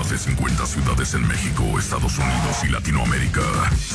más de 50 ciudades en México, Estados Unidos y Latinoamérica.